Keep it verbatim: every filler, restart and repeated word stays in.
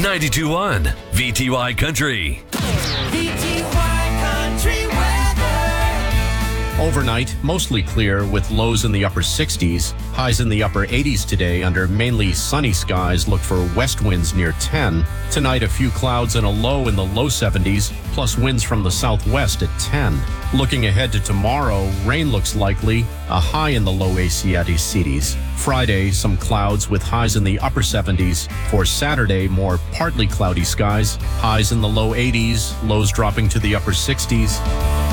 ninety-two point one V T Y Country. V T Y Country weather. Overnight, mostly clear with lows in the upper sixties. Highs in the upper eighties today under mainly sunny skies. Look for west winds near ten. Tonight, a few clouds and a low in the low seventies, plus winds from the southwest at ten. Looking ahead to tomorrow, rain looks likely, a high in the low Asiatic Friday, some clouds with highs in the upper seventies. For Saturday, more partly cloudy skies, highs in the low eighties, lows dropping to the upper sixties.